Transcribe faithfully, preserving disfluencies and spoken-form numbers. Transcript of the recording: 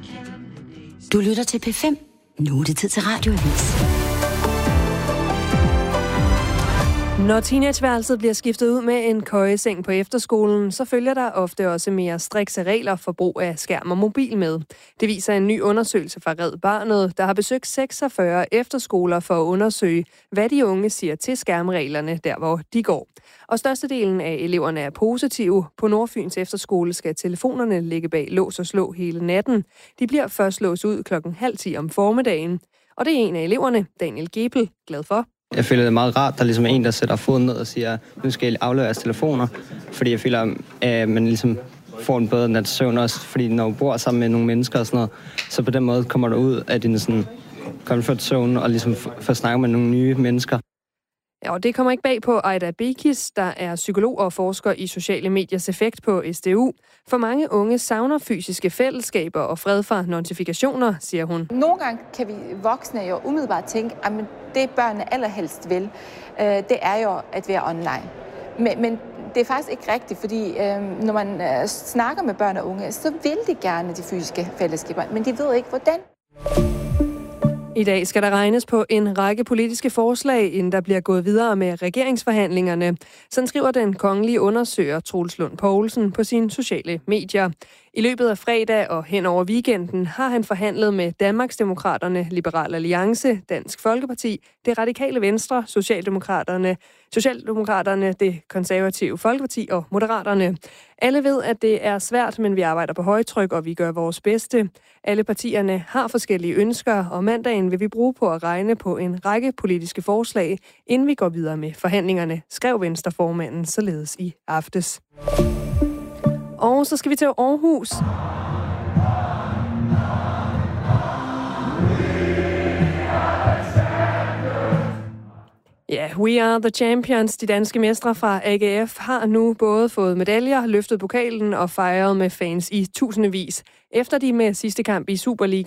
Du lytter til P fem. Nu er det tid til Radioavis. Når teenageværelset bliver skiftet ud med en køjeseng på efterskolen, så følger der ofte også mere strikse regler for brug af skærm og mobil med. Det viser en ny undersøgelse fra Red Barnet, der har besøgt seksogfyrre efterskoler for at undersøge, hvad de unge siger til skærmreglerne, der hvor de går. Og størstedelen af eleverne er positive. På Nordfyns efterskole skal telefonerne ligge bag lås og slå hele natten. De bliver først låst ud klokken halv ti om formiddagen. Og det er en af eleverne, Daniel Gebel, glad for. Jeg føler det meget rart, der er ligesom en, der sætter foden ned og siger, nu skal I aflevere jeres telefoner. Fordi jeg føler, at man ligesom får en bedre nats søvn også. Fordi når du bor sammen med nogle mennesker og sådan noget, så på den måde kommer du ud af din sådan comfort zone og ligesom får snakket med nogle nye mennesker. Ja, og det kommer ikke bag på Aida Bekis, der er psykolog og forsker i sociale mediers effekt på S D U. For mange unge savner fysiske fællesskaber og fred fra notifikationer, siger hun. Nogle gange kan vi voksne jo umiddelbart tænke, at det børnene allerhelst vil, det er jo at være online. Men, men det er faktisk ikke rigtigt, fordi når man snakker med børn og unge, så vil de gerne de fysiske fællesskaber, men de ved ikke hvordan. I dag skal der regnes på en række politiske forslag, inden der bliver gået videre med regeringsforhandlingerne. Sådan skriver den kongelige undersøger Troels Lund Poulsen på sine sociale medier. I løbet af fredag og hen over weekenden har han forhandlet med Danmarksdemokraterne, Liberal Alliance, Dansk Folkeparti, Det Radikale Venstre, Socialdemokraterne, Socialdemokraterne, Det Konservative Folkeparti og Moderaterne. Alle ved, at det er svært, men vi arbejder på højtryk, og vi gør vores bedste. Alle partierne har forskellige ønsker, og mandagen vil vi bruge på at regne på en række politiske forslag, inden vi går videre med forhandlingerne, skrev Venstreformanden således i aftes. Og så skal vi til Aarhus. Ja, yeah, We Are The Champions, de danske mestre fra A G F, har nu både fået medaljer, løftet pokalen og fejret med fans i tusindvis, efter de med sidste kamp i Superligaen